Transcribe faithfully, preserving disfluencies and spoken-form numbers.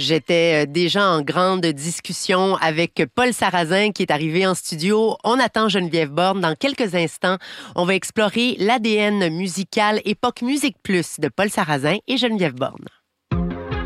J'étais euh, déjà en grande discussion avec Paul Sarrazin qui est arrivé en studio. On attend Geneviève Borne dans quelques instants. On va explorer l'A D N musical époque Musique Plus de Paul Sarrazin et Geneviève Borne.